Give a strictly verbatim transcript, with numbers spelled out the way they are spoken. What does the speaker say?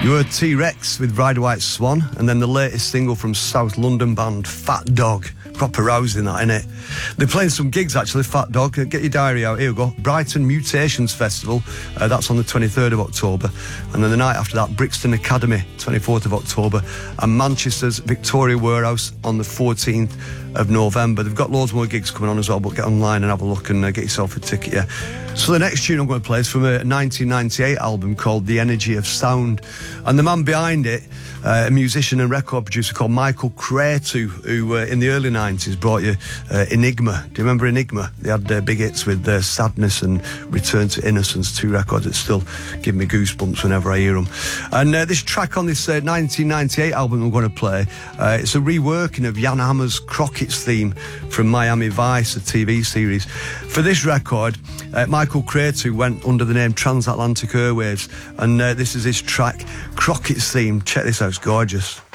You heard T-Rex with Ride a White Swan, and then the latest single from South London band Fat Dog. Proper rousing that, innit? They're playing some gigs actually, Fat Dog. Get your diary out, here we go. Brighton Mutations Festival, uh, that's on the twenty-third of October. And then the night after that, Brixton Academy, twenty-fourth of October. And Manchester's Victoria Warehouse on the fourteenth of November. They've got loads more gigs coming on as well, but get online and have a look and uh, get yourself a ticket, yeah. So the next tune I'm going to play is from a nineteen ninety-eight album called The Energy of Sound. And the man behind it, uh, a musician and record producer called Michael Cretu, who uh, in the early nineties brought you uh, Enigma. Do you remember Enigma? They had uh, big hits with uh, Sadness and Return to Innocence, two records that still give me goosebumps whenever I hear them. And uh, this track on this uh, nineteen ninety-eight album I'm going to play, uh, it's a reworking of Jan Hammer's Crockett's theme from Miami Vice, a T V series. For this record, uh, Michael Cretu went under the name Transatlantic Airwaves, and uh, this is his track, Crockett's theme. Check this out, it's gorgeous.